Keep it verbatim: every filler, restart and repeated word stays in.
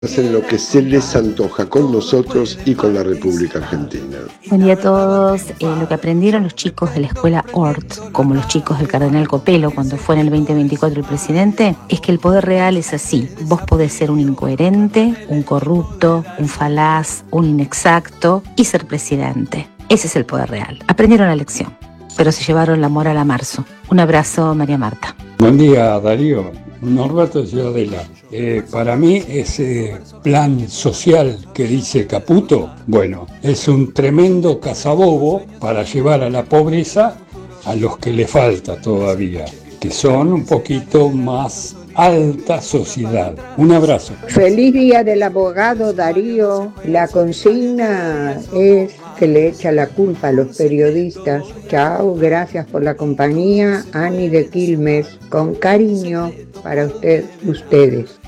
Hacen lo que se les antoja con nosotros y con la República Argentina. Buen día a todos. Eh, lo que aprendieron los chicos de la escuela Ort, como los chicos del Cardenal Copelo cuando fue en el veinte veinticuatro el presidente, es que el poder real es así. Vos podés ser un incoherente, un corrupto, un falaz, un inexacto y ser presidente. Ese es el poder real. Aprendieron la lección, pero se llevaron la moral a marzo. Un abrazo, María Marta. Buen día, Darío. Norberto de Ciudadela. Eh, para mí ese plan social que dice Caputo, bueno, es un tremendo cazabobo para llevar a la pobreza a los que le falta todavía, que son un poquito más alta sociedad. Un abrazo. Feliz día del abogado, Darío. La consigna es que le echa la culpa a los periodistas. Chao, gracias por la compañía. Ani de Quilmes, con cariño para usted, ustedes.